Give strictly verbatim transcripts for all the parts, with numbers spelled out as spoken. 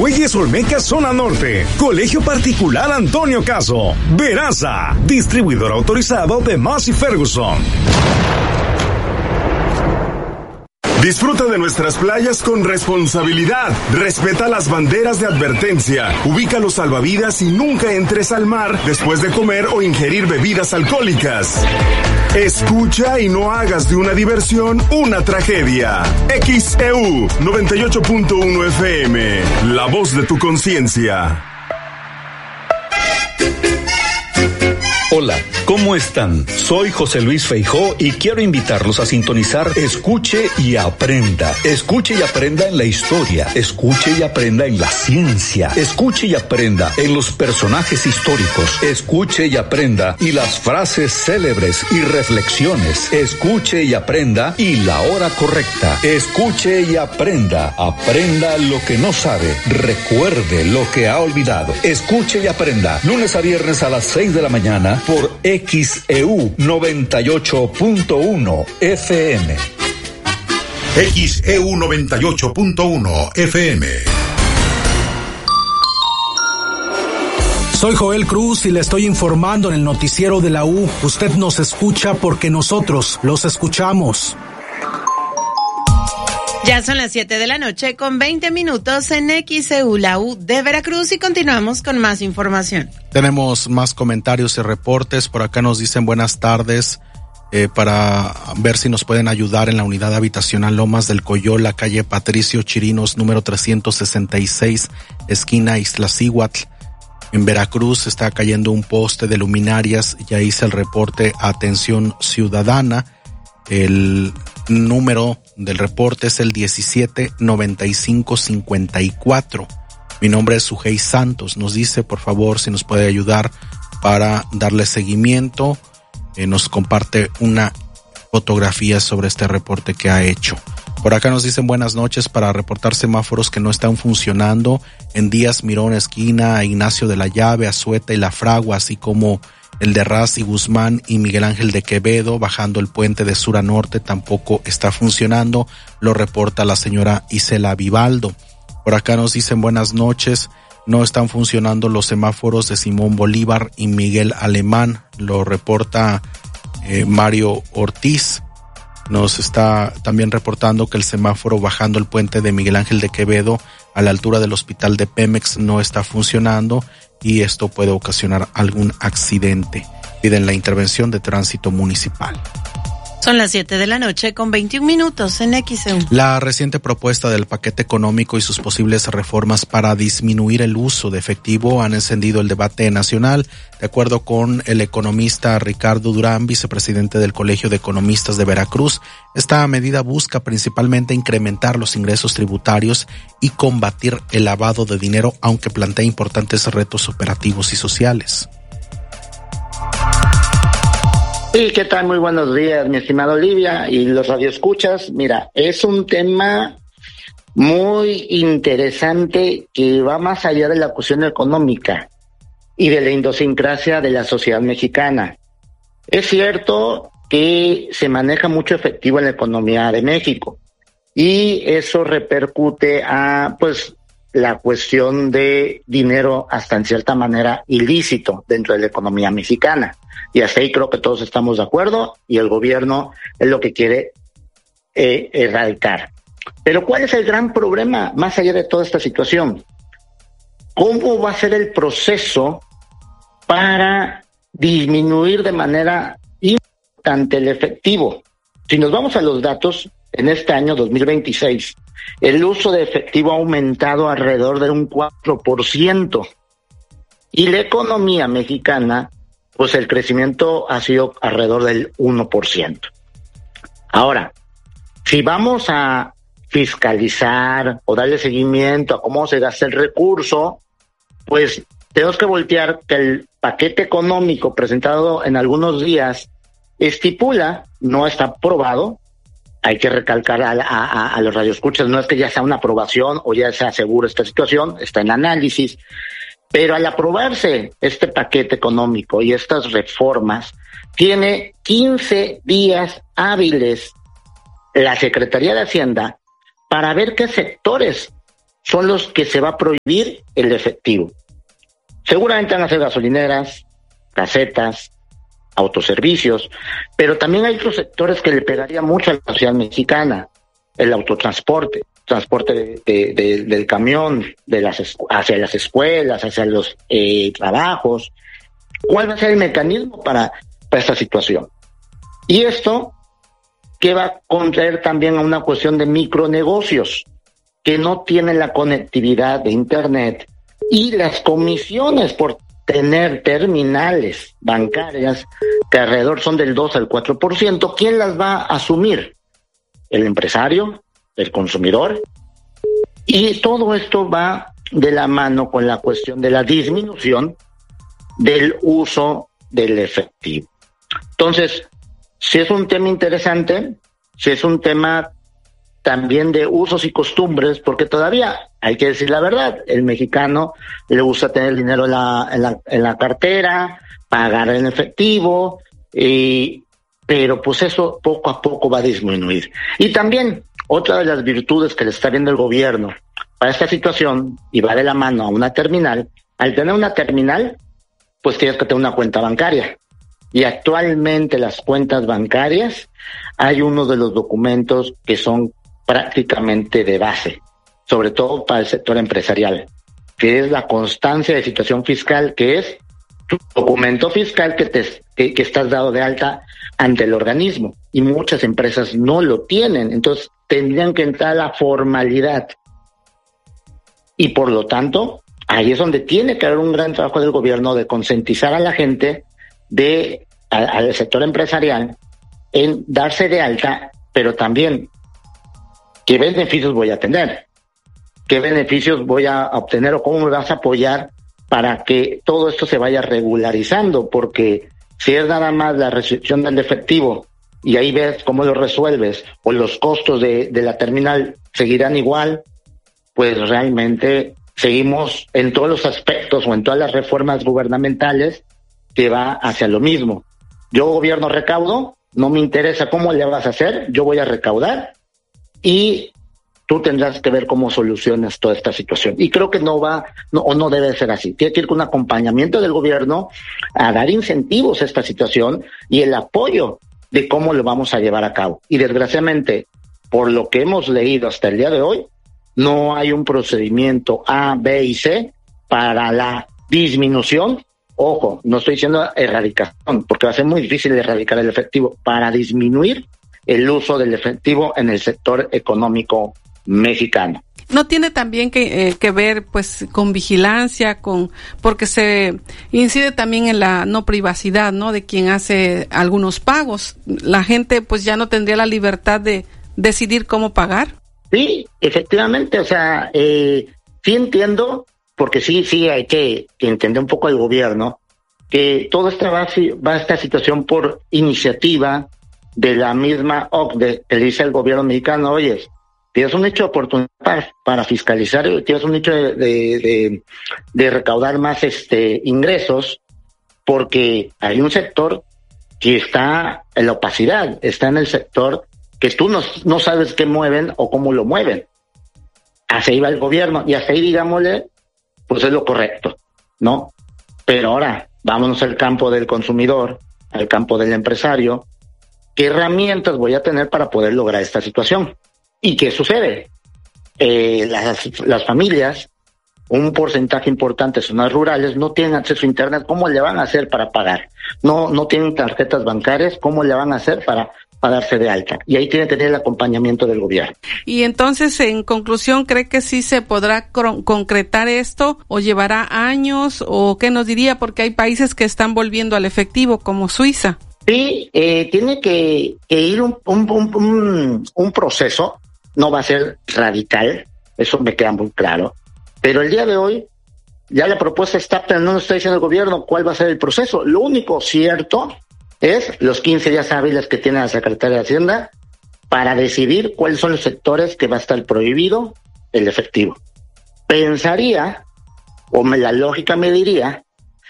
Argüelles Olmeca, zona norte. Colegio Particular Antonio Caso. Veraza, distribuidor autorizado de Massey Ferguson. Disfruta de nuestras playas con responsabilidad. Respeta las banderas de advertencia. Ubica los salvavidas y nunca entres al mar después de comer o ingerir bebidas alcohólicas. Escucha y no hagas de una diversión una tragedia. X E U noventa y ocho punto uno F M, la voz de tu conciencia. Hola, ¿cómo están? Soy José Luis Feijó y quiero invitarlos a sintonizar Escuche y Aprenda. Escuche y aprenda en la historia. Escuche y aprenda en la ciencia. Escuche y aprenda en los personajes históricos. Escuche y aprenda y las frases célebres y reflexiones. Escuche y aprenda y la hora correcta. Escuche y aprenda. Aprenda lo que no sabe. Recuerde lo que ha olvidado. Escuche y aprenda. Lunes a viernes a las seis de la mañana por X E U noventa y ocho punto uno F M. X E U noventa y ocho punto uno F M. Soy Joel Cruz y le estoy informando en el noticiero de la U. Usted nos escucha porque nosotros los escuchamos. Ya son las siete de la noche con veinte minutos en X E U, la U de Veracruz, y continuamos con más información. Tenemos más comentarios y reportes. Por acá nos dicen buenas tardes, eh, para ver si nos pueden ayudar en la unidad habitacional Lomas del Coyol, la calle Patricio Chirinos, número trescientos sesenta y seis, esquina Iztaccíhuatl. En Veracruz está cayendo un poste de luminarias. Ya hice el reporte a Atención Ciudadana. El número del reporte es el diecisiete noventa y cinco cincuenta y cuatro. Mi nombre es Sujei Santos. Nos dice, por favor, si nos puede ayudar para darle seguimiento. Eh, nos comparte una fotografía sobre este reporte que ha hecho. Por acá nos dicen buenas noches, para reportar semáforos que no están funcionando en Díaz Mirón, esquina Ignacio de la Llave, Azueta y La Fragua, así como el de Raz y Guzmán y Miguel Ángel de Quevedo, bajando el puente de sur a norte, tampoco está funcionando. Lo reporta la señora Isela Vivaldo. Por acá nos dicen buenas noches, no están funcionando los semáforos de Simón Bolívar y Miguel Alemán. Lo reporta eh, Mario Ortiz. Nos está también reportando que el semáforo bajando el puente de Miguel Ángel de Quevedo a la altura del hospital de Pemex no está funcionando y esto puede ocasionar algún accidente. Piden la intervención de tránsito municipal. Son las siete de la noche con veintiún minutos en X E U. La reciente propuesta del paquete económico y sus posibles reformas para disminuir el uso de efectivo han encendido el debate nacional. De acuerdo con el economista Ricardo Durán, vicepresidente del Colegio de Economistas de Veracruz, esta medida busca principalmente incrementar los ingresos tributarios y combatir el lavado de dinero, aunque plantea importantes retos operativos y sociales. Sí, ¿qué tal? Muy buenos días, mi estimado Olivia y los radioescuchas. Mira, es un tema muy interesante que va más allá de la cuestión económica y de la idiosincrasia de la sociedad mexicana. Es cierto que se maneja mucho efectivo en la economía de México y eso repercute a, pues, la cuestión de dinero hasta en cierta manera ilícito dentro de la economía mexicana. Y hasta ahí creo que todos estamos de acuerdo y el gobierno es lo que quiere eh, erradicar. Pero ¿cuál es el gran problema más allá de toda esta situación? ¿Cómo va a ser el proceso para disminuir de manera importante el efectivo? Si nos vamos a los datos, en este año dos mil veintiséis, el uso de efectivo ha aumentado alrededor de un cuatro por ciento. Y la economía mexicana, pues el crecimiento ha sido alrededor del uno por ciento. Ahora, si vamos a fiscalizar o darle seguimiento a cómo se gasta el recurso, pues tenemos que voltear que el paquete económico presentado en algunos días estipula, no está aprobado, hay que recalcar a, a, a los radioescuchas, no es que ya sea una aprobación o ya sea segura esta situación, está en análisis, pero al aprobarse este paquete económico y estas reformas, tiene quince días hábiles la Secretaría de Hacienda para ver qué sectores son los que se va a prohibir el efectivo. Seguramente van a ser gasolineras, casetas, autoservicios, pero también hay otros sectores que le pegaría mucho a la sociedad mexicana: el autotransporte, transporte de, de, de, del camión de las hacia las escuelas, hacia los eh, trabajos. ¿Cuál va a ser el mecanismo para, para esta situación? Y esto que va a contraer también a una cuestión de micronegocios que no tienen la conectividad de internet, y las comisiones por tener terminales bancarias que alrededor son del dos al cuatro por ciento, ¿quién las va a asumir? El empresario, el consumidor. Y todo esto va de la mano con la cuestión de la disminución del uso del efectivo. Entonces, si es un tema interesante, si es un tema también de usos y costumbres, porque todavía, hay que decir la verdad, el mexicano le gusta tener dinero en la, en la, en la cartera, pagar en efectivo, y, pero pues eso poco a poco va a disminuir. Y también, otra de las virtudes que le está viendo el gobierno para esta situación, y va de la mano a una terminal, al tener una terminal, pues tienes que tener una cuenta bancaria. Y actualmente las cuentas bancarias, hay uno de los documentos que son prácticamente de base, sobre todo para el sector empresarial, que es la constancia de situación fiscal, que es tu documento fiscal que, te, que, que estás dado de alta ante el organismo, y muchas empresas no lo tienen, entonces tendrían que entrar a la formalidad, y por lo tanto, ahí es donde tiene que haber un gran trabajo del gobierno de concientizar a la gente, de a, al sector empresarial, en darse de alta, pero también qué beneficios voy a tener, qué beneficios voy a obtener o cómo me vas a apoyar para que todo esto se vaya regularizando, porque si es nada más la restricción del efectivo y ahí ves cómo lo resuelves, o los costos de, de la terminal seguirán igual, pues realmente seguimos en todos los aspectos o en todas las reformas gubernamentales que va hacia lo mismo. Yo gobierno recaudo, no me interesa cómo le vas a hacer, yo voy a recaudar y tú tendrás que ver cómo solucionas toda esta situación. Y creo que no va, no, o no debe ser así. Tiene que ir con un acompañamiento del gobierno a dar incentivos a esta situación y el apoyo de cómo lo vamos a llevar a cabo. Y desgraciadamente, por lo que hemos leído hasta el día de hoy, no hay un procedimiento A, B y C para la disminución. Ojo, no estoy diciendo erradicación, porque va a ser muy difícil erradicar el efectivo, para disminuir el uso del efectivo en el sector económico mexicano. ¿No tiene también que, eh, que ver pues con vigilancia, con porque se incide también en la no privacidad, ¿no?, de quien hace algunos pagos? La gente pues ya no tendría la libertad de decidir cómo pagar. Sí, efectivamente, o sea, eh, sí entiendo, porque sí, sí hay que, que entender un poco al gobierno, que todo esto va, va a esta situación por iniciativa de la misma O C D E, que le dice al gobierno mexicano: oye, tienes un hecho de oportunidad para, para fiscalizar, tienes un hecho de, de, de, de recaudar más este ingresos, porque hay un sector que está en la opacidad, está en el sector que tú no, no sabes qué mueven o cómo lo mueven. Hacia ahí va el gobierno, y hasta ahí, digámosle, pues es lo correcto, ¿no? Pero ahora, vámonos al campo del consumidor, al campo del empresario. ¿Qué herramientas voy a tener para poder lograr esta situación? ¿Y qué sucede? Eh, las, las familias, un porcentaje importante de zonas rurales, no tienen acceso a internet. ¿Cómo le van a hacer para pagar? No, no tienen tarjetas bancarias. ¿Cómo le van a hacer para, para darse de alta? Y ahí tiene que tener el acompañamiento del gobierno. Y entonces, en conclusión, ¿cree que sí se podrá cr- concretar esto o llevará años? ¿O qué nos diría? Porque hay países que están volviendo al efectivo, como Suiza. Sí, eh, tiene que, que ir un, un, un, un proceso. No va a ser radical, eso me queda muy claro. Pero el día de hoy, ya la propuesta está, pero no nos está diciendo el gobierno cuál va a ser el proceso. Lo único cierto es los quince días hábiles que tiene la Secretaría de Hacienda para decidir cuáles son los sectores que va a estar prohibido el efectivo. Pensaría, o me, la lógica me diría,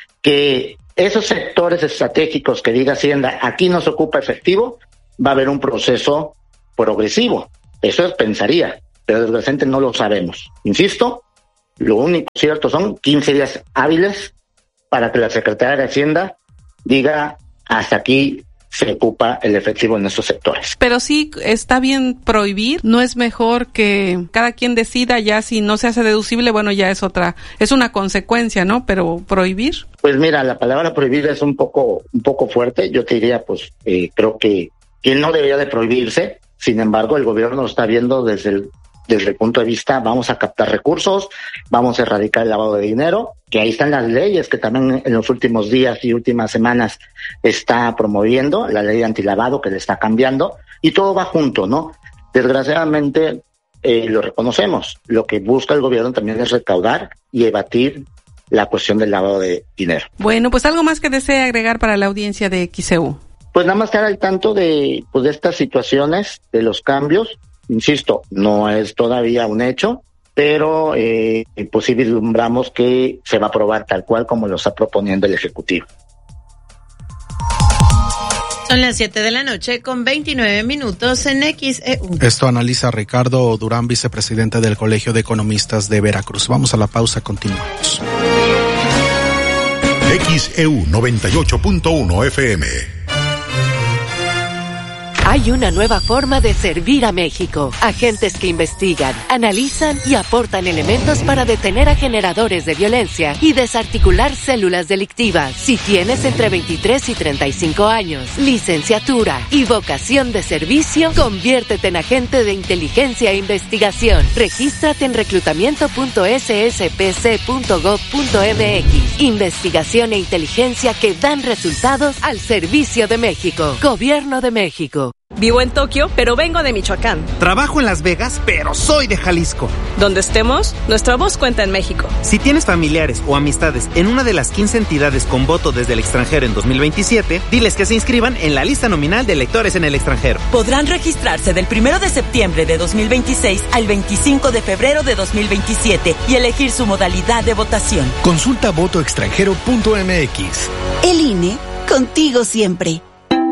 que esos sectores estratégicos que diga Hacienda, aquí no se ocupa efectivo, va a haber un proceso progresivo. Eso es, pensaría. pero desgraciadamente no lo sabemos. Insisto, lo único cierto son quince días hábiles para que la Secretaría de Hacienda diga hasta aquí se ocupa el efectivo en estos sectores. Pero sí está bien prohibir, no es mejor que cada quien decida, ya si no se hace deducible, bueno, ya es otra, es una consecuencia, ¿no? Pero prohibir. Pues mira, la palabra prohibir es un poco, un poco fuerte. Yo te diría, pues, eh, creo que, que no debería de prohibirse. Sin embargo, el gobierno lo está viendo desde el desde el punto de vista, vamos a captar recursos, vamos a erradicar el lavado de dinero, que ahí están las leyes que también en los últimos días y últimas semanas está promoviendo, la ley antilavado que le está cambiando, y todo va junto, ¿no? Desgraciadamente, eh, lo reconocemos, lo que busca el gobierno también es recaudar y evadir la cuestión del lavado de dinero. Bueno, pues algo más que desee agregar para la audiencia de X C U. Pues nada más estar al tanto de, pues, de estas situaciones, de los cambios. Insisto, no es todavía un hecho, pero eh, pues sí vislumbramos que se va a aprobar tal cual como lo está proponiendo el Ejecutivo. Son las siete de la noche con veintinueve minutos en X E U. Esto analiza Ricardo Durán, vicepresidente del Colegio de Economistas de Veracruz. Vamos a la pausa, continuamos. X E U noventa y ocho punto uno F M. Hay una nueva forma de servir a México. Agentes que investigan, analizan y aportan elementos para detener a generadores de violencia y desarticular células delictivas. Si tienes entre veintitrés y treinta y cinco años, licenciatura y vocación de servicio, conviértete en agente de inteligencia e investigación. Regístrate en reclutamiento punto s s p c punto gov punto m x. Investigación e inteligencia que dan resultados al servicio de México. Gobierno de México. Vivo en Tokio, pero vengo de Michoacán. Trabajo en Las Vegas, pero soy de Jalisco. Donde estemos, nuestra voz cuenta en México. Si tienes familiares o amistades en una de las quince entidades con voto desde el extranjero en dos mil veintisiete, diles que se inscriban en la lista nominal de electores en el extranjero. Podrán registrarse del primero de septiembre de dos mil veintiséis al veinticinco de febrero de dos mil veintisiete y elegir su modalidad de votación. Consulta voto extranjero punto m x. El I N E, contigo siempre.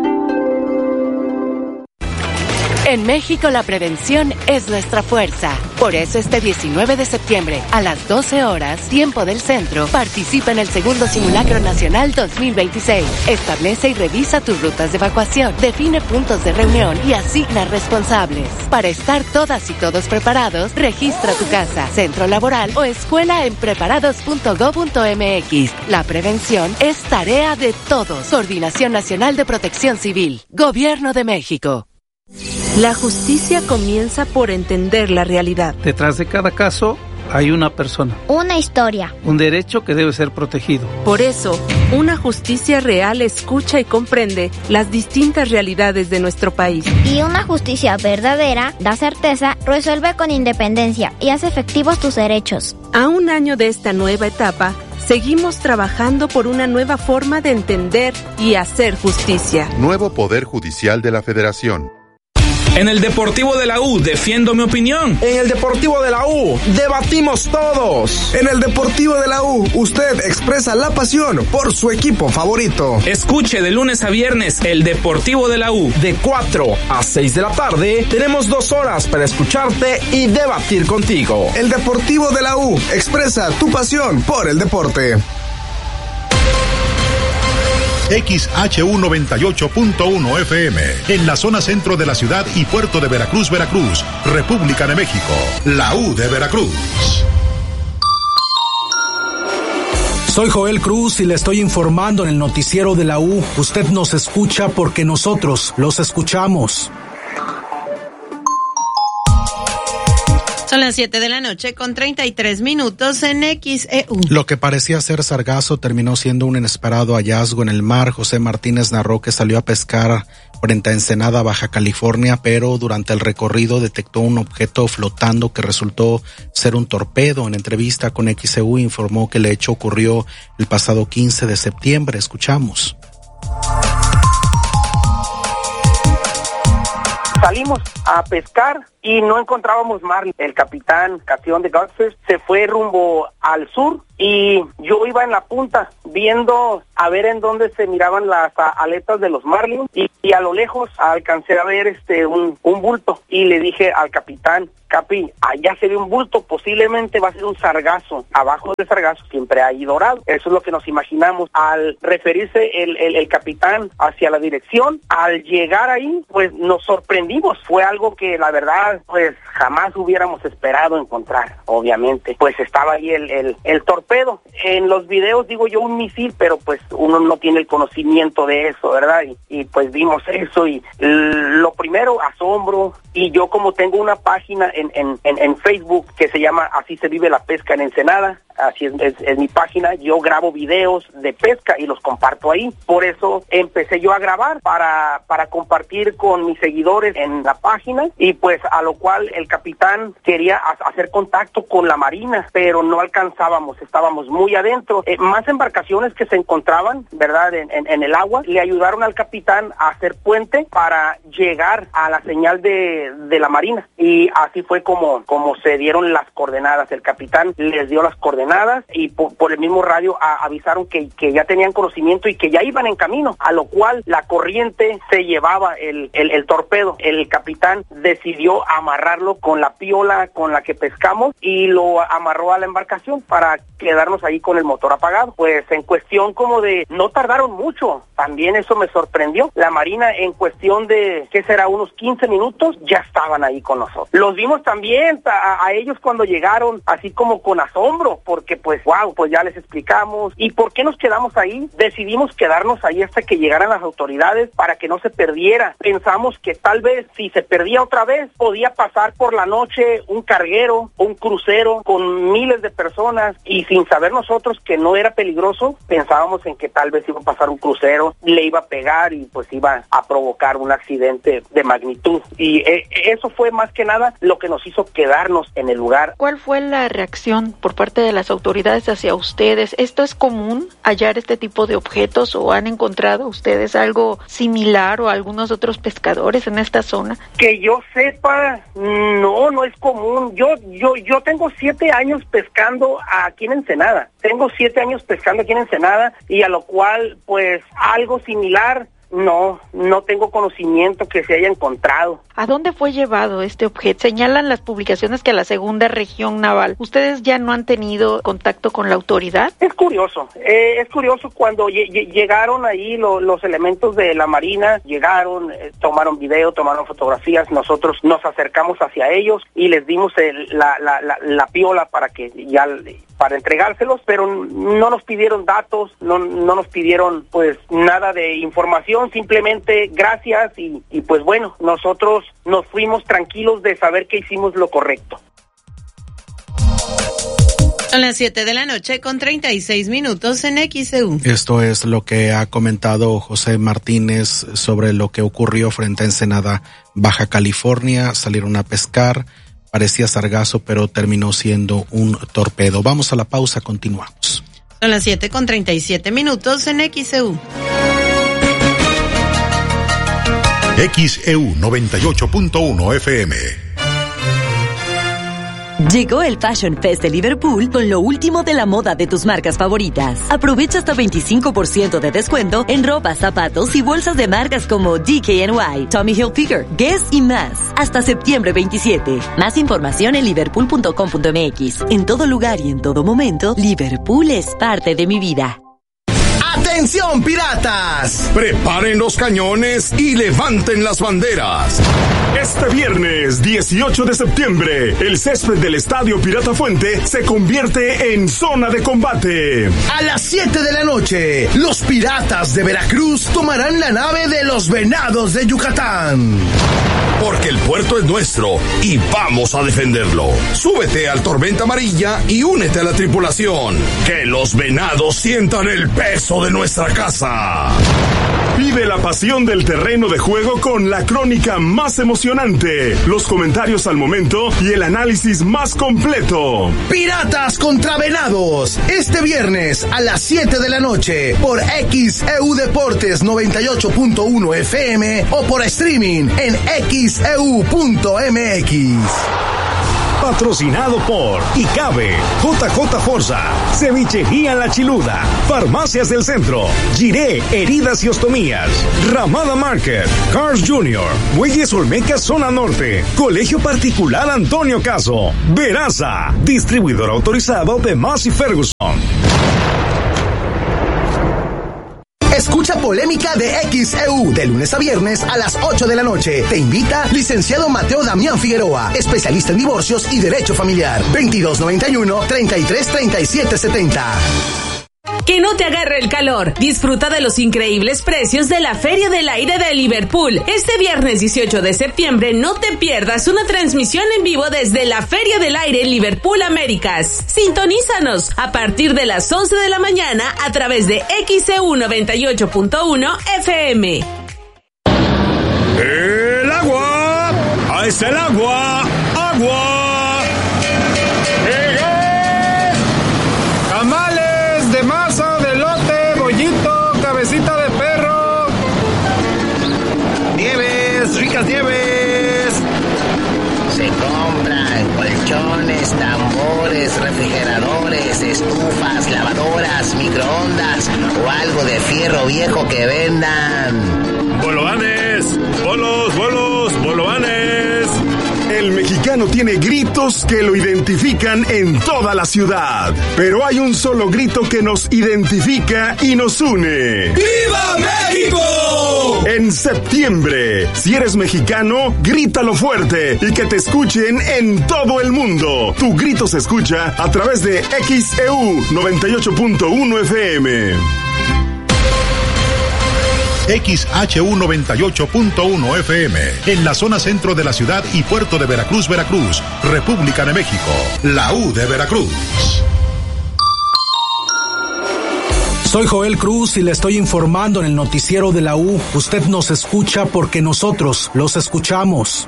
En México la prevención es nuestra fuerza. Por eso este diecinueve de septiembre, a las doce horas, tiempo del centro, participa en el segundo Simulacro Nacional dos mil veintiséis. Establece y revisa tus rutas de evacuación, define puntos de reunión y asigna responsables. Para estar todas y todos preparados, registra tu casa, centro laboral o escuela en preparados punto gob punto m x. La prevención es tarea de todos. Coordinación Nacional de Protección Civil. Gobierno de México. La justicia comienza por entender la realidad. Detrás de cada caso hay una persona. Una historia. Un derecho que debe ser protegido. Por eso, una justicia real escucha y comprende las distintas realidades de nuestro país. Y una justicia verdadera da certeza, resuelve con independencia y hace efectivos tus derechos. A un año de esta nueva etapa, seguimos trabajando por una nueva forma de entender y hacer justicia. Nuevo Poder Judicial de la Federación. En el Deportivo de la U, defiendo mi opinión. En el Deportivo de la U, debatimos todos. En el Deportivo de la U, usted expresa la pasión por su equipo favorito. Escuche de lunes a viernes el Deportivo de la U. De cuatro a seis de la tarde, tenemos dos horas para escucharte y debatir contigo. El Deportivo de la U, expresa tu pasión por el deporte. X H U noventa y ocho punto uno F M, en la zona centro de la ciudad y puerto de Veracruz, Veracruz, República de México, la U de Veracruz. Soy Joel Cruz y le estoy informando en el noticiero de la U. Usted nos escucha porque nosotros los escuchamos. Son las siete de la noche con treinta y tres minutos en X E U. Lo que parecía ser sargazo terminó siendo un inesperado hallazgo en el mar. José Martínez narró que salió a pescar frente a Ensenada, Baja California, pero durante el recorrido detectó un objeto flotando que resultó ser un torpedo. En entrevista con X E U informó que el hecho ocurrió el pasado quince de septiembre. Escuchamos. Salimos a pescar y no encontrábamos mar. El capitán Cación de Godfrey se fue rumbo al sur y yo iba en la punta viendo a ver en dónde se miraban las aletas de los marlins y, y a lo lejos alcancé a ver este un, un bulto y le dije al capitán: Capi, allá se ve un bulto, posiblemente va a ser un sargazo. Abajo del sargazo siempre hay dorado. Eso es lo que nos imaginamos. Al referirse el, el, el capitán hacia la dirección, al llegar ahí, pues nos sorprendimos. Fue algo que la verdad, pues jamás hubiéramos esperado encontrar, obviamente. Pues estaba ahí el, el, el torpedo. En los videos digo yo un misil, pero pues uno no tiene el conocimiento de eso, ¿verdad? Y, y pues vimos eso y lo primero, asombro. Y yo como tengo una página En, en, en, en Facebook que se llama Así se vive la pesca en Ensenada, así es, es, es mi página, yo grabo videos de pesca y los comparto ahí, por eso empecé yo a grabar para, para compartir con mis seguidores en la página y pues a lo cual el capitán quería a, hacer contacto con la marina, pero no alcanzábamos, estábamos muy adentro, eh, más embarcaciones que se encontraban, ¿verdad?, en, en, en el agua, le ayudaron al capitán a hacer puente para llegar a la señal de, de la marina y así fue como, como se dieron las coordenadas. El capitán les dio las coordenadas y por, por el mismo radio a, avisaron que, que ya tenían conocimiento y que ya iban en camino, a lo cual la corriente se llevaba el, el, el torpedo. El capitán decidió amarrarlo con la piola con la que pescamos y lo amarró a la embarcación para quedarnos ahí con el motor apagado. Pues en cuestión como de, no tardaron mucho, también eso me sorprendió. La marina en cuestión de, ¿qué será?, unos quince minutos, ya estaban ahí con nosotros. Los vimos también a, a ellos cuando llegaron, así como con asombro, porque pues wow, pues ya les explicamos. ¿Y por qué nos quedamos ahí? Decidimos quedarnos ahí hasta que llegaran las autoridades para que no se perdiera. Pensamos que tal vez si se perdía otra vez, podía pasar por la noche un carguero, un crucero con miles de personas y sin saber nosotros que no era peligroso, pensábamos en que tal vez iba a pasar un crucero, le iba a pegar y pues iba a provocar un accidente de magnitud. Y eh, eso fue más que nada lo que nos hizo quedarnos en el lugar. ¿Cuál fue la reacción por parte de las autoridades hacia ustedes? ¿Esto es común, hallar este tipo de objetos, o han encontrado ustedes algo similar o algunos otros pescadores en esta zona? Que yo sepa, no, no es común. Yo, yo, yo tengo siete años pescando aquí en Ensenada. Tengo siete años pescando aquí en Ensenada y a lo cual, pues, algo similar. No, no tengo conocimiento que se haya encontrado. ¿A dónde fue llevado este objeto? Señalan las publicaciones que a la segunda región naval. ¿Ustedes ya no han tenido contacto con la autoridad? Es curioso, eh, es curioso cuando lle- llegaron ahí lo, los elementos de la Marina, llegaron, eh, tomaron video, tomaron fotografías, nosotros nos acercamos hacia ellos y les dimos el, la, la, la, la piola para que ya... para entregárselos, pero no nos pidieron datos, no, no nos pidieron pues nada de información, simplemente gracias y, y pues bueno, nosotros nos fuimos tranquilos de saber que hicimos lo correcto. Son las siete de la noche con treinta y seis minutos en X E U. Esto es lo que ha comentado José Martínez sobre lo que ocurrió frente a Ensenada, Baja California. Salieron a pescar. Parecía sargazo, pero terminó siendo un torpedo. Vamos a la pausa, continuamos. Son las siete con treinta y siete minutos en X E U. X E U noventa y ocho punto uno F M. Llegó el Fashion Fest de Liverpool con lo último de la moda de tus marcas favoritas. Aprovecha hasta veinticinco por ciento de descuento en ropa, zapatos y bolsas de marcas como D K N Y, Tommy Hilfiger, Guess y más. Hasta septiembre veintisiete. Más información en liverpool punto com punto m x. En todo lugar y en todo momento, Liverpool es parte de mi vida. ¡Atención, piratas! Preparen los cañones y levanten las banderas. Este viernes dieciocho de septiembre, el césped del Estadio Pirata Fuente se convierte en zona de combate. A las siete de la noche, los piratas de Veracruz tomarán la nave de los Venados de Yucatán. Porque el puerto es nuestro y vamos a defenderlo. Súbete al Tormenta Amarilla y únete a la tripulación. Que los Venados sientan el peso de nuestra casa. Vive la pasión del terreno de juego con la crónica más emocionante, los comentarios al momento y el análisis más completo. Piratas contra Venados, este viernes a las siete de la noche por X E U Deportes noventa y ocho punto uno F M o por streaming en x e u punto m x. Patrocinado por ICABE, J J Forza, Cevichería La Chiluda, Farmacias del Centro, Giré, Heridas y Ostomías, Ramada Market, Cars Junior, Muelles Olmeca Zona Norte, Colegio Particular Antonio Caso, Veraza, distribuidor autorizado de Massey Ferguson. Escucha Polémica de X E U de lunes a viernes a las ocho de la noche. Te invita licenciado Mateo Damián Figueroa, especialista en divorcios y derecho familiar. veintidós noventa y uno, treinta y tres, treinta y siete setenta. Que no te agarre el calor. Disfruta de los increíbles precios de la Feria del Aire de Liverpool. Este viernes dieciocho de septiembre no te pierdas una transmisión en vivo desde la Feria del Aire Liverpool Américas. Sintonízanos a partir de las once de la mañana a través de X E U noventa y ocho punto uno F M. ¡El agua! ¡Ahí está el agua! ¡Agua! Tamales de masa, de elote, bollito, cabecita de perro. Nieves, ricas nieves. Se compran colchones, tambores, refrigeradores, estufas, lavadoras, microondas o algo de fierro viejo que vendan. ¡Bolovanes! ¡Bolos, bolos, bolovanes! El mexicano tiene gritos que lo identifican en toda la ciudad, pero hay un solo grito que nos identifica y nos une. ¡Viva México! En septiembre, si eres mexicano, grítalo fuerte y que te escuchen en todo el mundo. Tu grito se escucha a través de X E U noventa y ocho punto uno F M. X H U noventa y ocho punto uno F M, en la zona centro de la ciudad y puerto de Veracruz, Veracruz, República de México, la U de Veracruz. Soy Joel Cruz y le estoy informando en el noticiero de la U. Usted nos escucha porque nosotros los escuchamos.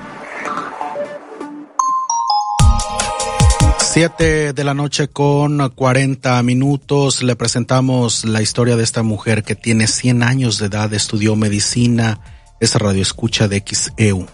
Siete de la noche con cuarenta minutos. Le presentamos la historia de esta mujer que tiene cien años de edad, estudió medicina, es radioescucha de X E U.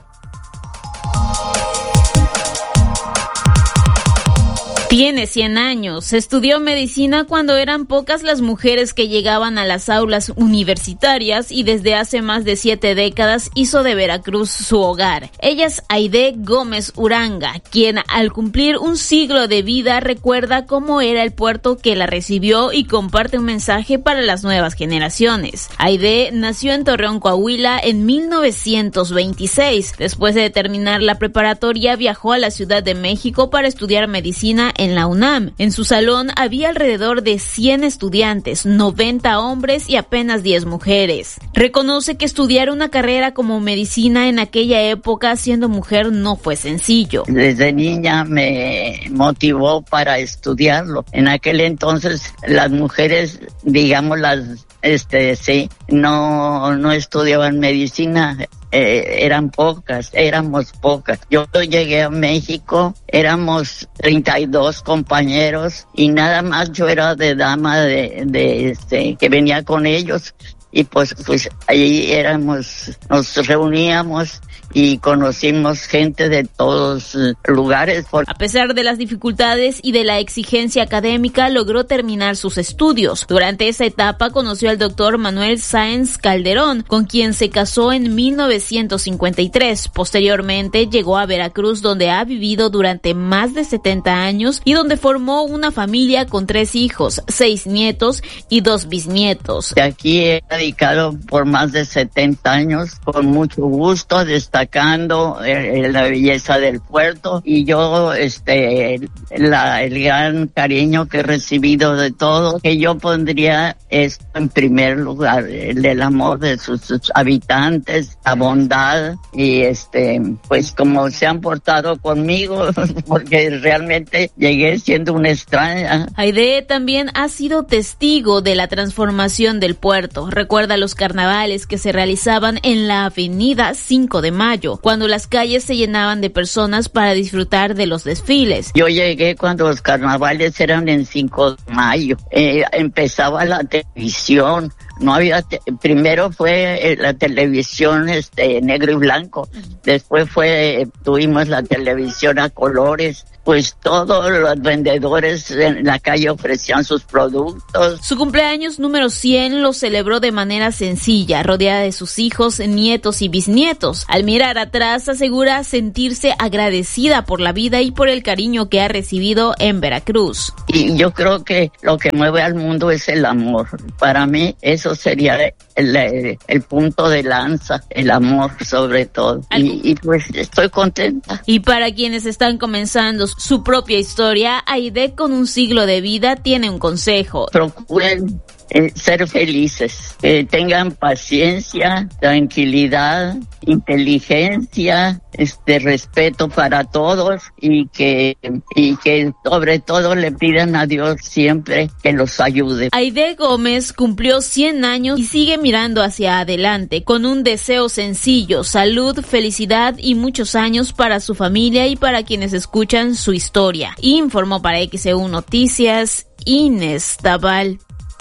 Tiene cien años, estudió medicina cuando eran pocas las mujeres que llegaban a las aulas universitarias y desde hace más de siete décadas hizo de Veracruz su hogar. Ella es Aide Gómez Uranga, quien al cumplir un siglo de vida recuerda cómo era el puerto que la recibió y comparte un mensaje para las nuevas generaciones. Aide nació en Torreón, Coahuila en mil novecientos veintiséis. Después de terminar la preparatoria viajó a la Ciudad de México para estudiar medicina en la UNAM. En su salón había alrededor de cien estudiantes, noventa hombres y apenas diez mujeres. Reconoce que estudiar una carrera como medicina en aquella época siendo mujer no fue sencillo. Desde niña me motivó para estudiarlo. En aquel entonces las mujeres, digamos las, este, sí, no, no estudiaban medicina. Eh, eran pocas, éramos pocas. Yo llegué a México, éramos treinta y dos compañeros y nada más yo era de dama de, de este, que venía con ellos y pues, pues ahí éramos, nos reuníamos y conocimos gente de todos lugares. A pesar de las dificultades y de la exigencia académica, logró terminar sus estudios. Durante esa etapa conoció al doctor Manuel Sáenz Calderón, con quien se casó en mil novecientos cincuenta y tres. Posteriormente llegó a Veracruz, donde ha vivido durante más de setenta años y donde formó una familia con tres hijos, seis nietos y dos bisnietos. Aquí he dedicado por más de setenta años, con mucho gusto, destacando eh, la belleza del puerto y yo este la, el gran cariño que he recibido de todos, que yo pondría esto en primer lugar, el, el amor de sus, sus habitantes, la bondad y este pues como se han portado conmigo, porque realmente llegué siendo una extraña. Aide también ha sido testigo de la transformación del puerto. Recuerda los carnavales que se realizaban en la avenida cinco de mayo, cuando las calles se llenaban de personas para disfrutar de los desfiles. Yo llegué cuando los carnavales eran en cinco de mayo. Eh, empezaba la televisión. No había, te- primero fue eh, la televisión este negro y blanco. Después fue, eh, tuvimos la televisión a colores. pues todos los vendedores en la calle ofrecían sus productos. Su cumpleaños número cien lo celebró de manera sencilla, rodeada de sus hijos, nietos y bisnietos. Al mirar atrás, asegura sentirse agradecida por la vida y por el cariño que ha recibido en Veracruz. Y yo creo que lo que mueve al mundo es el amor. Para mí eso sería el, el, el punto de lanza, el amor sobre todo. Y, y pues estoy contenta. Y para quienes están comenzando su propia historia, Aide, con un siglo de vida, tiene un consejo. Procuren Eh, ser felices, que tengan paciencia, tranquilidad, inteligencia, este respeto para todos y que y que sobre todo le pidan a Dios siempre que los ayude. Aide Gómez cumplió cien años y sigue mirando hacia adelante con un deseo sencillo: salud, felicidad y muchos años para su familia y para quienes escuchan su historia. Informó para X E U Noticias Inés Tabal.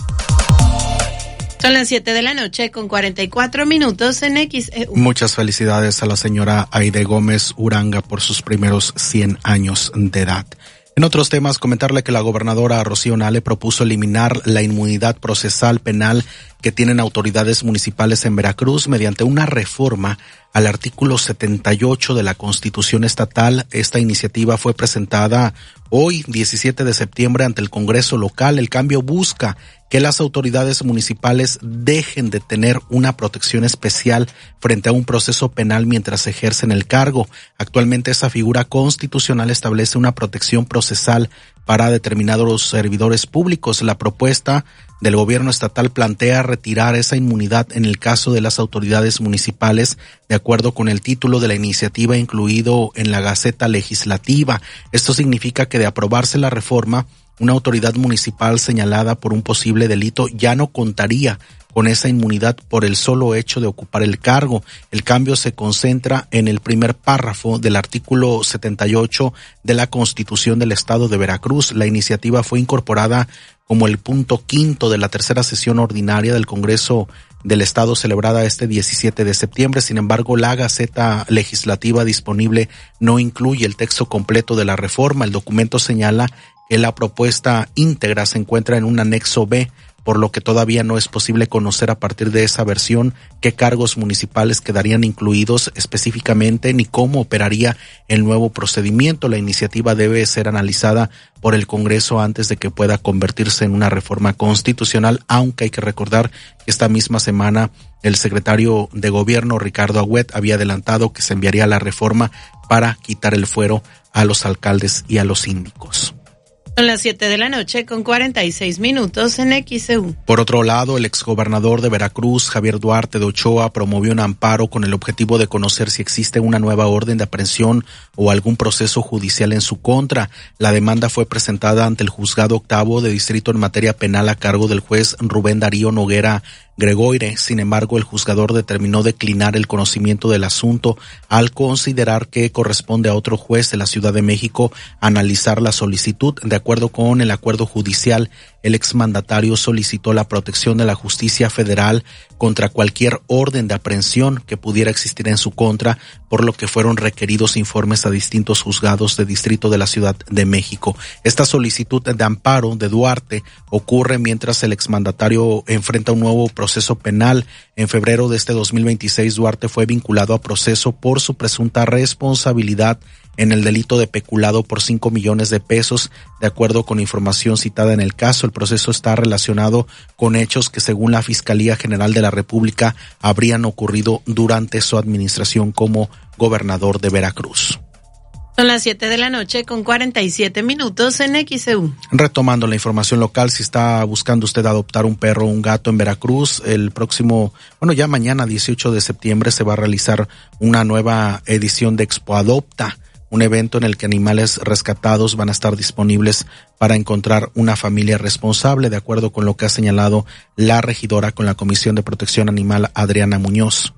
Son las siete de la noche con cuarenta y cuatro minutos en X E U. Muchas felicidades a la señora Aide Gómez Uranga por sus primeros cien años de edad. En otros temas, comentarle que la gobernadora Rocío Nale propuso eliminar la inmunidad procesal penal que tienen autoridades municipales en Veracruz mediante una reforma al artículo setenta y ocho de la Constitución Estatal. Esta iniciativa fue presentada hoy, diecisiete de septiembre, ante el Congreso local. El cambio busca que las autoridades municipales dejen de tener una protección especial frente a un proceso penal mientras ejercen el cargo. Actualmente esa figura constitucional establece una protección procesal para determinados servidores públicos. La propuesta del gobierno estatal plantea retirar esa inmunidad en el caso de las autoridades municipales, de acuerdo con el título de la iniciativa incluido en la Gaceta Legislativa. Esto significa que de aprobarse la reforma, una autoridad municipal señalada por un posible delito ya no contaría con esa inmunidad por el solo hecho de ocupar el cargo. El cambio se concentra en el primer párrafo del artículo setenta y ocho de la Constitución del Estado de Veracruz. La iniciativa fue incorporada como el punto quinto de la tercera sesión ordinaria del Congreso del Estado celebrada este diecisiete de septiembre. Sin embargo, la Gaceta Legislativa disponible no incluye el texto completo de la reforma. El documento señala que la propuesta íntegra se encuentra en un anexo B, por lo que todavía no es posible conocer a partir de esa versión qué cargos municipales quedarían incluidos específicamente ni cómo operaría el nuevo procedimiento. La iniciativa debe ser analizada por el Congreso antes de que pueda convertirse en una reforma constitucional, aunque hay que recordar que esta misma semana el secretario de Gobierno, Ricardo Agüet, había adelantado que se enviaría la reforma para quitar el fuero a los alcaldes y a los síndicos. Son las siete de la noche con cuarenta y seis minutos en X E U. Por otro lado, el exgobernador de Veracruz, Javier Duarte de Ochoa, promovió un amparo con el objetivo de conocer si existe una nueva orden de aprehensión o algún proceso judicial en su contra. La demanda fue presentada ante el juzgado octavo de distrito en materia penal a cargo del juez Rubén Darío Noguera Gregoire. Sin embargo, el juzgador determinó declinar el conocimiento del asunto al considerar que corresponde a otro juez de la Ciudad de México analizar la solicitud. De acuerdo con el acuerdo judicial, el exmandatario solicitó la protección de la justicia federal contra cualquier orden de aprehensión que pudiera existir en su contra, por lo que fueron requeridos informes a distintos juzgados de distrito de la Ciudad de México. Esta solicitud de amparo de Duarte ocurre mientras el exmandatario enfrenta un nuevo proceso penal. En febrero de este dos mil veintiséis, Duarte fue vinculado a proceso por su presunta responsabilidad en el delito de peculado por cinco millones de pesos. De acuerdo con información citada en el caso, el proceso está relacionado con hechos que, según la Fiscalía General de la República, habrían ocurrido durante su administración como gobernador de Veracruz. Son las siete de la noche con cuarenta y siete minutos en X E U. Retomando la información local, si está buscando usted adoptar un perro o un gato en Veracruz, el próximo, bueno, ya mañana dieciocho de septiembre se va a realizar una nueva edición de Expo Adopta, un evento en el que animales rescatados van a estar disponibles para encontrar una familia responsable, de acuerdo con lo que ha señalado la regidora con la Comisión de Protección Animal, Adriana Muñoz.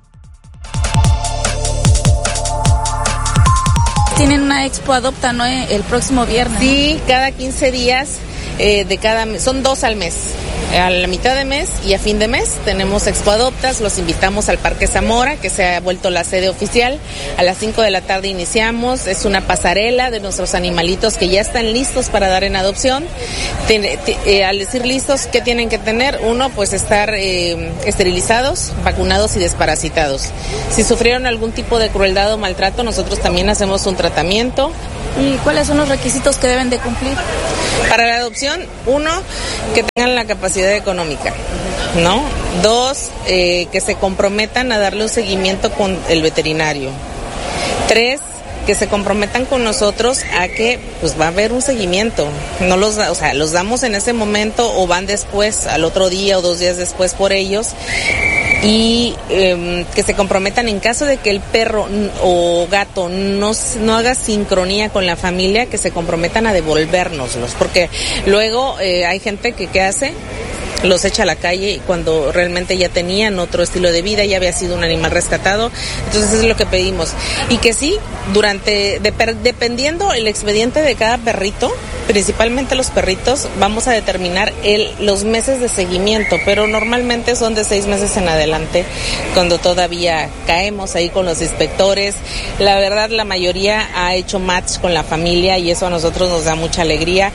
Tienen una Expo Adopta, ¿no? El próximo viernes. Sí, cada quince días eh, de cada mes, son dos al mes. A la mitad de mes y a fin de mes tenemos Expo Adoptas, los invitamos al Parque Zamora, que se ha vuelto la sede oficial. A las cinco de la tarde iniciamos, es una pasarela de nuestros animalitos que ya están listos para dar en adopción. Ten, te, eh, al decir listos, ¿qué tienen que tener? Uno, pues estar eh, esterilizados, vacunados y desparasitados. Si sufrieron algún tipo de crueldad o maltrato, nosotros también hacemos un tratamiento. ¿Y cuáles son los requisitos que deben de cumplir? Para la adopción, uno, que tengan la capacidad económica, ¿no? Dos, eh, que se comprometan a darle un seguimiento con el veterinario. Tres, que se comprometan con nosotros a que pues va a haber un seguimiento. No los, o sea, los damos en ese momento o van después, al otro día o dos días después por ellos. Y eh, que se comprometan en caso de que el perro o gato no, no haga sincronía con la familia, que se comprometan a devolvérnoslos, porque luego eh, hay gente que ¿qué hace? Los echa a la calle cuando realmente ya tenían otro estilo de vida, ya había sido un animal rescatado. Entonces es lo que pedimos. Y que sí, durante, de, dependiendo el expediente de cada perrito, principalmente los perritos, vamos a determinar el, los meses de seguimiento, pero normalmente son de seis meses en adelante, cuando todavía caemos ahí con los inspectores. La verdad, la mayoría ha hecho match con la familia y eso a nosotros nos da mucha alegría.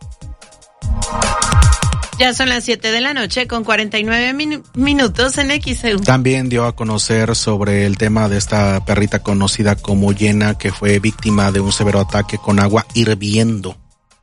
Ya son las siete de la noche con cuarenta y nueve min- minutos en X E U. También dio a conocer sobre el tema de esta perrita conocida como Yena, que fue víctima de un severo ataque con agua hirviendo.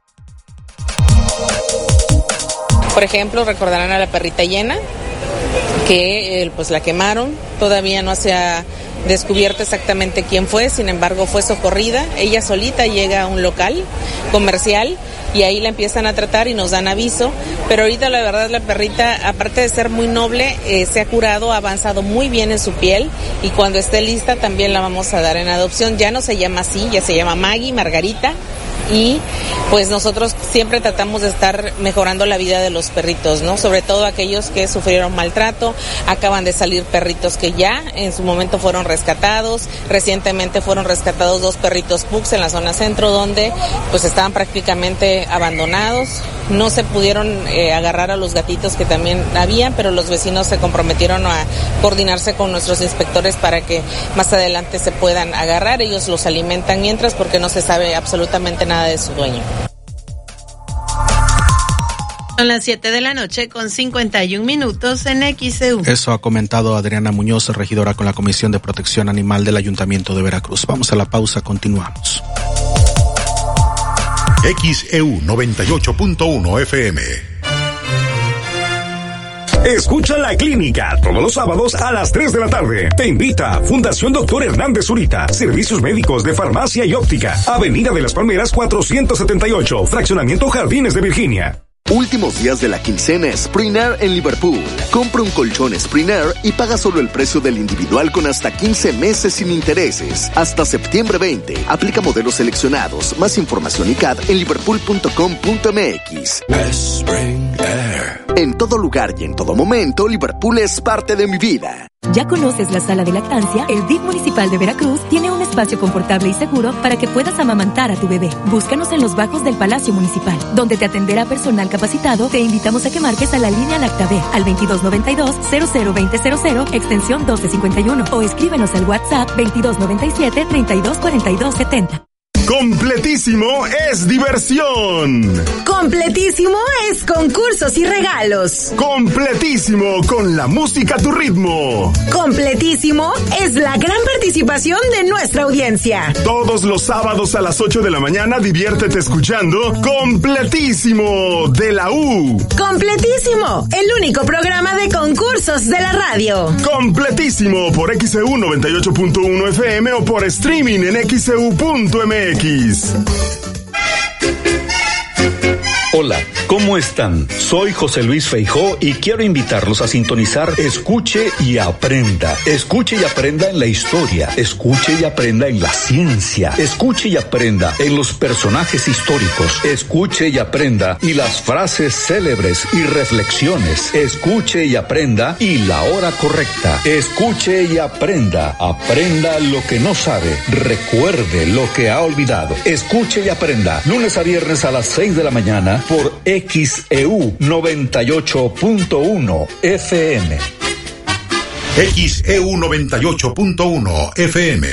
Por ejemplo, recordarán a la perrita Yena, que eh, pues la quemaron, todavía no se ha descubierto exactamente quién fue, sin embargo fue socorrida, ella solita llega a un local comercial y ahí la empiezan a tratar y nos dan aviso, pero ahorita la verdad la perrita, aparte de ser muy noble, eh, se ha curado, ha avanzado muy bien en su piel y cuando esté lista también la vamos a dar en adopción. Ya no se llama así, ya se llama Maggie, Margarita, y pues nosotros siempre tratamos de estar mejorando la vida de los perritos, ¿no? Sobre todo aquellos que sufrieron maltrato. Acaban de salir perritos que ya en su momento fueron rescatados. Recientemente fueron rescatados dos perritos pugs en la zona centro donde pues estaban prácticamente abandonados. No se pudieron eh, agarrar a los gatitos que también habían, pero los vecinos se comprometieron a coordinarse con nuestros inspectores para que más adelante se puedan agarrar. Ellos los alimentan mientras, porque no se sabe absolutamente nada de su dueño. Son las siete de la noche con cincuenta y un minutos en X E U. Eso ha comentado Adriana Muñoz, regidora con la Comisión de Protección Animal del Ayuntamiento de Veracruz. Vamos a la pausa, continuamos. X E U noventa y ocho punto uno F M. Escucha La Clínica todos los sábados a las tres de la tarde. Te invita Fundación Doctor Hernández Zurita. Servicios médicos de farmacia y óptica. Avenida de las Palmeras cuatrocientos setenta y ocho. Fraccionamiento Jardines de Virginia. Últimos días de la quincena Sprinair en Liverpool. Compra un colchón Sprinair y paga solo el precio del individual con hasta quince meses sin intereses. Hasta septiembre veinte. Aplica modelos seleccionados. Más información y C A D en liverpool punto com punto m x. Sprinair. En todo lugar y en todo momento, Liverpool es parte de mi vida. ¿Ya conoces la sala de lactancia? El D I F municipal de Veracruz tiene un espacio confortable y seguro para que puedas amamantar a tu bebé. Búscanos en los bajos del Palacio Municipal, donde te atenderá personal capacitado. Te invitamos a que marques a la línea LactaB al veintidós noventa y dos, cero cero veinte cero cero, extensión doce cincuenta y uno, o escríbenos al WhatsApp veintidós noventa y siete, treinta y dos cuarenta y dos setenta. Completísimo es diversión. Completísimo es concursos y regalos. Completísimo con la música a tu ritmo. Completísimo es la gran participación de nuestra audiencia. Todos los sábados a las ocho de la mañana diviértete escuchando Completísimo de la U. Completísimo, el único programa de concursos de la radio. Completísimo por X E U noventa y ocho punto uno F M o por streaming en x e u punto m x. Hola, ¿cómo están? Soy José Luis Feijó y quiero invitarlos a sintonizar Escuche y Aprenda. Escuche y aprenda en la historia, escuche y aprenda en la ciencia, escuche y aprenda en los personajes históricos, escuche y aprenda y las frases célebres y reflexiones, escuche y aprenda y la hora correcta, escuche y aprenda, aprenda lo que no sabe, recuerde lo que ha olvidado, escuche y aprenda, lunes a viernes a las seis de la mañana mañana por X E U noventa y ocho punto uno F M. X E U noventa y ocho punto uno F M.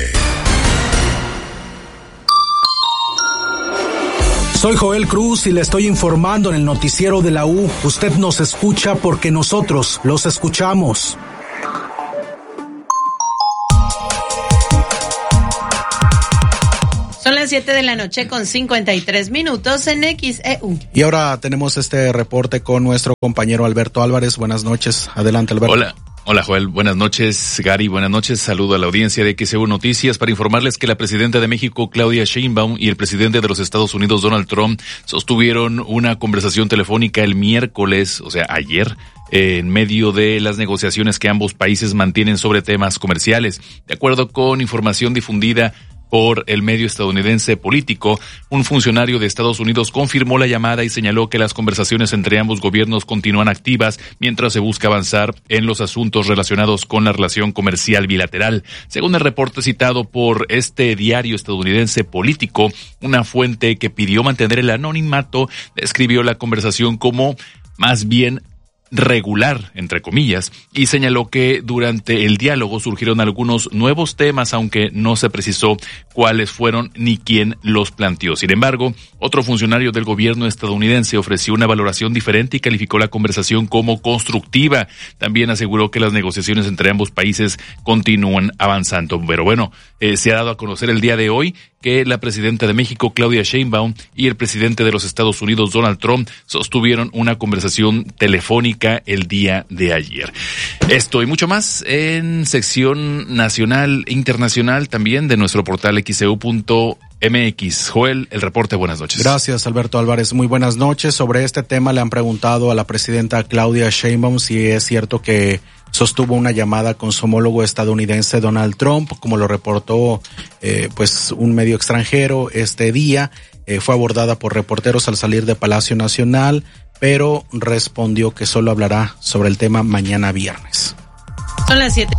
Soy Joel Cruz y le estoy informando en el noticiero de la U. Usted nos escucha porque nosotros los escuchamos. Son las siete de la noche con cincuenta y tres minutos en X E U. Y ahora tenemos este reporte con nuestro compañero Alberto Álvarez. Buenas noches. Adelante, Alberto. Hola. Hola Joel, buenas noches. Gary, buenas noches. Saludo a la audiencia de X E U Noticias para informarles que la presidenta de México, Claudia Sheinbaum, y el presidente de los Estados Unidos, Donald Trump, sostuvieron una conversación telefónica el miércoles, o sea, ayer, en medio de las negociaciones que ambos países mantienen sobre temas comerciales. De acuerdo con información difundida por el medio estadounidense Político, un funcionario de Estados Unidos confirmó la llamada y señaló que las conversaciones entre ambos gobiernos continúan activas mientras se busca avanzar en los asuntos relacionados con la relación comercial bilateral. Según el reporte citado por este diario estadounidense Político, una fuente que pidió mantener el anonimato describió la conversación como más bien regular, entre comillas, y señaló que durante el diálogo surgieron algunos nuevos temas, aunque no se precisó cuáles fueron ni quién los planteó. Sin embargo, otro funcionario del gobierno estadounidense ofreció una valoración diferente y calificó la conversación como constructiva. También aseguró que las negociaciones entre ambos países continúan avanzando. Pero bueno, eh, se ha dado a conocer el día de hoy que la presidenta de México, Claudia Sheinbaum, y el presidente de los Estados Unidos, Donald Trump, sostuvieron una conversación telefónica el día de ayer. Esto y mucho más en sección nacional e internacional también de nuestro portal X E U punto M X. Joel, el reporte, buenas noches. Gracias, Alberto Álvarez. Muy buenas noches. Sobre este tema le han preguntado a la presidenta Claudia Sheinbaum si es cierto que sostuvo una llamada con su homólogo estadounidense Donald Trump, como lo reportó eh, pues un medio extranjero este día. Eh, fue abordada por reporteros al salir de Palacio Nacional, pero respondió que solo hablará sobre el tema mañana viernes. Son las siete.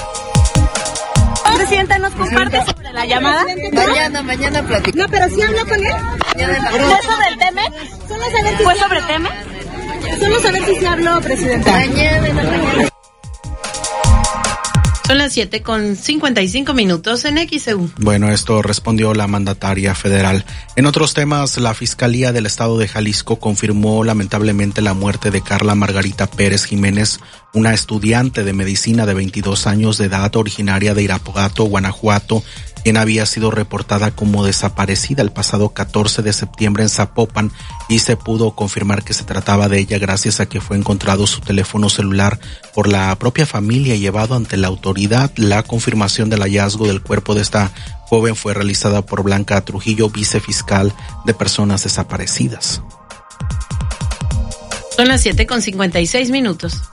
Presidenta, ¿nos comparte sobre la llamada? Mañana, mañana platicamos. No, pero sí habló con él. ¿Fue sobre el tema? Solo saber si ¿Fue sobre el tema? Solo saber si se habló, presidenta. Mañana, mañana. Son las siete con cincuenta y cinco minutos en X E U. Bueno, esto respondió la mandataria federal. En otros temas, la Fiscalía del Estado de Jalisco confirmó lamentablemente la muerte de Carla Margarita Pérez Jiménez, una estudiante de medicina de veintidós años de edad, originaria de Irapuato, Guanajuato, quien había sido reportada como desaparecida el pasado catorce de septiembre en Zapopan, y se pudo confirmar que se trataba de ella gracias a que fue encontrado su teléfono celular por la propia familia y llevado ante la autoridad. La confirmación del hallazgo del cuerpo de esta joven fue realizada por Blanca Trujillo, vicefiscal de personas desaparecidas. Son las siete con cincuenta y seis minutos.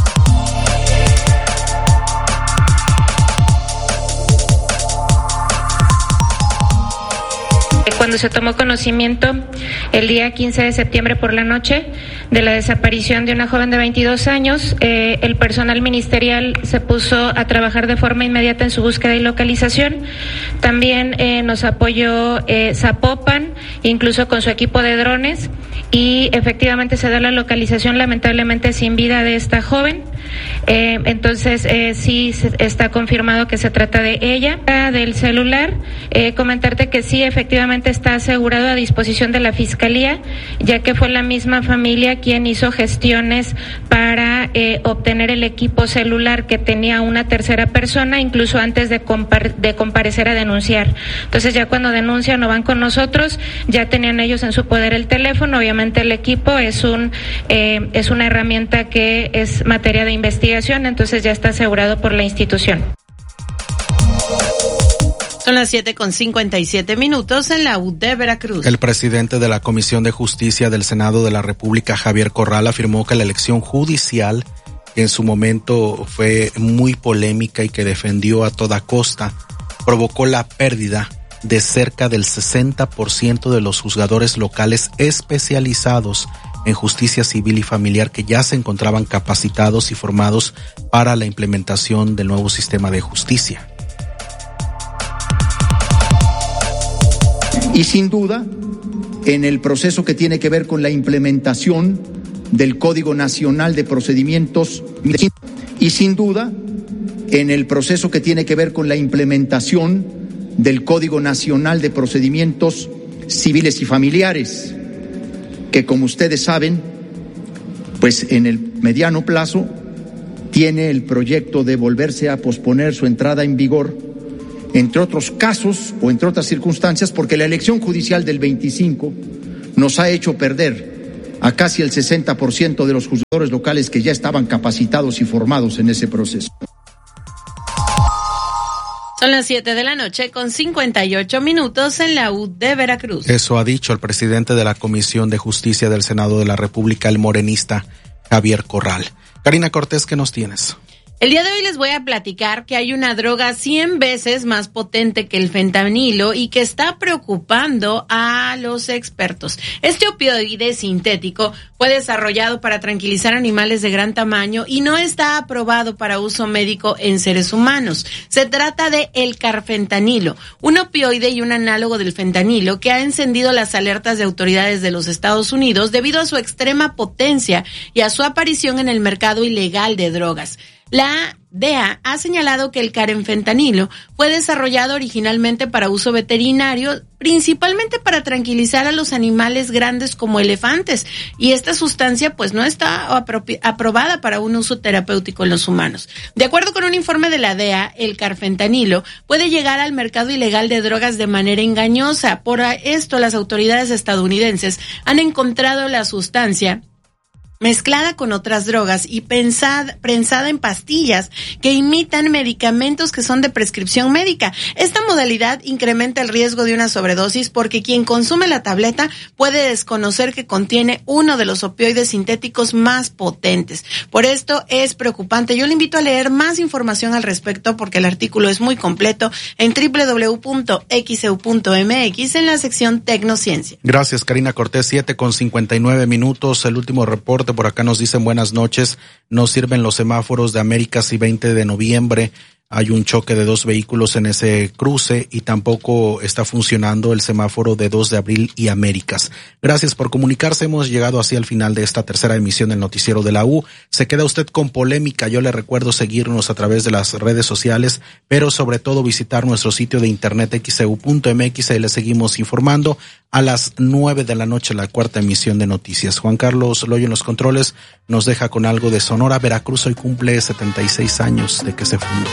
Cuando se tomó conocimiento el día quince de septiembre por la noche de la desaparición de una joven de veintidós años, eh, el personal ministerial se puso a trabajar de forma inmediata en su búsqueda y localización. También eh, nos apoyó eh, Zapopan, incluso con su equipo de drones, y efectivamente se da la localización, lamentablemente sin vida, de esta joven. Eh, entonces eh, sí se, está confirmado que se trata de ella. Del celular, eh, comentarte que sí, efectivamente está asegurado a disposición de la Fiscalía, ya que fue la misma familia quien hizo gestiones para eh, obtener el equipo celular que tenía una tercera persona, incluso antes de, compar- de comparecer a denunciar. Entonces ya cuando denuncian o van con nosotros, ya tenían ellos en su poder el teléfono. Obviamente el equipo es un eh, es una herramienta que es materia de investigación, entonces ya está asegurado por la institución. Son las siete con cincuenta y siete minutos en la U de Veracruz. El presidente de la Comisión de Justicia del Senado de la República, Javier Corral, afirmó que la elección judicial, que en su momento fue muy polémica y que defendió a toda costa, provocó la pérdida de cerca del sesenta por ciento de los juzgadores locales especializados en justicia civil y familiar, que ya se encontraban capacitados y formados para la implementación del nuevo sistema de justicia. Y sin duda, en el proceso que tiene que ver con la implementación del Código Nacional de Procedimientos y sin duda en el proceso que tiene que ver con la implementación del Código Nacional de Procedimientos Civiles y Familiares, que como ustedes saben, pues en el mediano plazo tiene el proyecto de volverse a posponer su entrada en vigor, entre otros casos o entre otras circunstancias, porque la elección judicial del veinticinco nos ha hecho perder a casi el sesenta por ciento de los juzgadores locales que ya estaban capacitados y formados en ese proceso. Son las siete de la noche con cincuenta y ocho minutos en la U de Veracruz. Eso ha dicho el presidente de la Comisión de Justicia del Senado de la República, el morenista Javier Corral. Karina Cortés, ¿qué nos tienes? El día de hoy les voy a platicar que hay una droga cien veces más potente que el fentanilo y que está preocupando a los expertos. Este opioide sintético fue desarrollado para tranquilizar animales de gran tamaño y no está aprobado para uso médico en seres humanos. Se trata de el carfentanilo, un opioide y un análogo del fentanilo que ha encendido las alertas de autoridades de los Estados Unidos debido a su extrema potencia y a su aparición en el mercado ilegal de drogas. La D E A ha señalado que el carfentanilo fue desarrollado originalmente para uso veterinario, principalmente para tranquilizar a los animales grandes como elefantes, y esta sustancia pues no está apro- aprobada para un uso terapéutico en los humanos. De acuerdo con un informe de la D E A, el carfentanilo puede llegar al mercado ilegal de drogas de manera engañosa. Por esto, las autoridades estadounidenses han encontrado la sustancia mezclada con otras drogas y pensada, prensada en pastillas que imitan medicamentos que son de prescripción médica. Esta modalidad incrementa el riesgo de una sobredosis porque quien consume la tableta puede desconocer que contiene uno de los opioides sintéticos más potentes. Por esto es preocupante. Yo le invito a leer más información al respecto porque el artículo es muy completo en doble u doble u doble u punto x e u punto m x en la sección Tecnociencia. Gracias, Karina Cortés. siete con cincuenta y nueve minutos. El último reporte por acá nos dicen buenas noches. No sirven los semáforos de Américas y veinte de noviembre. Hay un choque de dos vehículos en ese cruce y tampoco está funcionando el semáforo de dos de abril y Américas. Gracias por comunicarse. Hemos llegado así al final de esta tercera emisión del Noticiero de la U. Se queda usted con polémica. Yo le recuerdo seguirnos a través de las redes sociales, pero sobre todo visitar nuestro sitio de internet x e u punto m x. Ahí le seguimos informando a las nueve de la noche, la cuarta emisión de noticias. Juan Carlos Loyo en los controles nos deja con algo de Sonora. Veracruz hoy cumple setenta y seis años de que se fundó.